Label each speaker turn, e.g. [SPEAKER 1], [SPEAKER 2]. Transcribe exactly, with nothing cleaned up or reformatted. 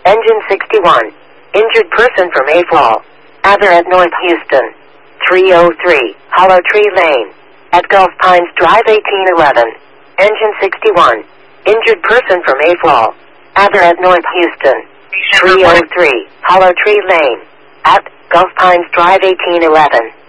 [SPEAKER 1] Engine sixty-one. Injured person from A F A L. Other at North Houston. three oh three, Hollow Tree Lane. At Gulf Pines Drive eighteen eleven. Engine sixty-one. Injured person from A F A L. Other at North Houston. three oh three, Hollow Tree Lane. At Gulf Pines Drive eighteen eleven.